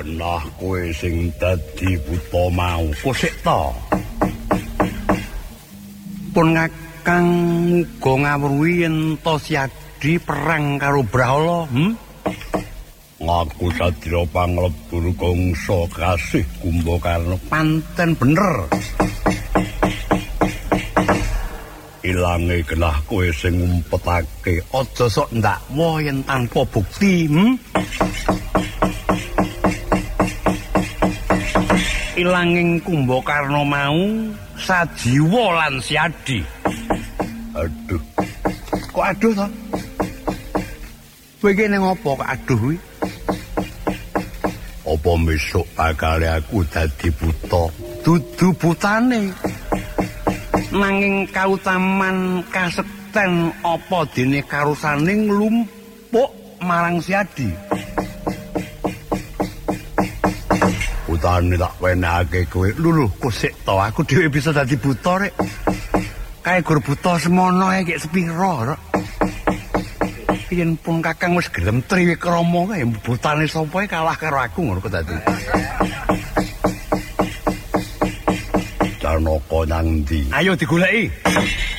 Genah kowe sing dadi buta mau kosek ta. Pun Kakang muga ngawruhi yen to Siadi perang karo Brahala, Ngaku Sadira panglebur gongso kasih Kumbakarna panten bener. Ilange genah kowe sing ngumpetake aja sok ndakwa yen tanpa bukti. Ilanging Kumbakarna mau sajiwa lan Siadi. Aduh. Kok aduh to? Kowe iki ning apa kok aduh kuwi? Apa besok bakal aku dadi buta? Dudu butane. Nanging kautaman kasekten apa dene karusane nglumpuk marang Siadi. Butane tak wenehake kowe. Lho kok sik to aku dhewe bisa dadi buta rek. Kae gur buta semono ae gek sepira rek. Yen pun Kakang wis gelem triwikrama kae butane sapa kalah karo aku ngono kok dadi. Janaka nang ndi? Ayo digoleki.